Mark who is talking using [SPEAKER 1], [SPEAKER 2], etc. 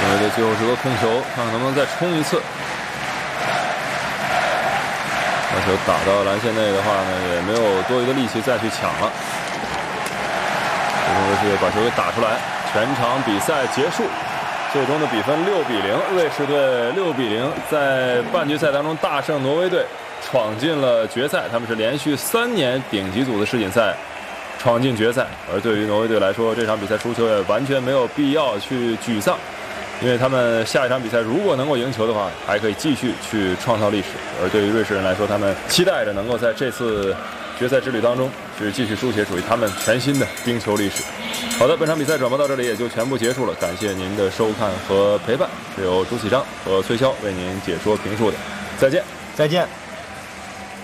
[SPEAKER 1] 挪威队最后是个控球，看看能不能再冲一次。把球打到篮线内的话呢，也没有多余的力气再去抢了。最终瑞士队把球给打出来，全场比赛结束，最终的比分6-0，瑞士队6-0，在半决赛当中大胜挪威队，闯进了决赛。他们是连续3年顶级组的世锦赛闯进决赛。而对于挪威队来说，这场比赛输球也完全没有必要去沮丧，因为他们下一场比赛如果能够赢球的话，还可以继续去创造历史。而对于瑞士人来说，他们期待着能够在这次决赛之旅当中去继续书写属于他们全新的冰球历史。好的，本场比赛转播到这里也就全部结束了，感谢您的收看和陪伴，是由朱启章和崔潇为您解说评述的，再见。
[SPEAKER 2] 再见。